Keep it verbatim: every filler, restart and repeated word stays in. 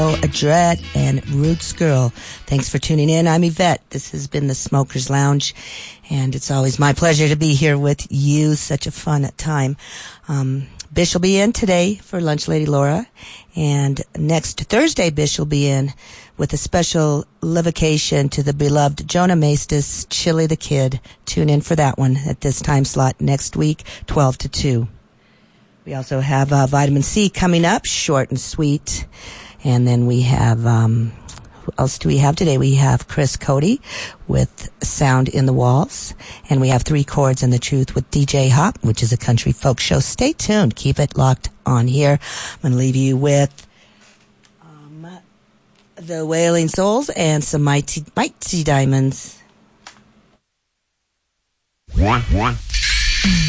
Dread and Roots Girl. Thanks for tuning in. I'm Yvette. This has been the Smokers Lounge, and it's always my pleasure to be here with you. Such a fun time. Um, Bish will be in today for Lunch Lady Laura, and next Thursday Bish will be in with a special livocation to the beloved Jonah Maestas, Chili the Kid. Tune in for that one at this time slot next week, twelve to two. We also have uh, Vitamin C coming up, short and sweet. And then we have, um, who else do we have today? We have Chris Cody with Sound in the Walls. And we have Three Chords and the Truth with D J Hop, which is a country folk show. Stay tuned. Keep it locked on here. I'm going to leave you with um, the Wailing Souls and some Mighty, Mighty Diamonds. One, one.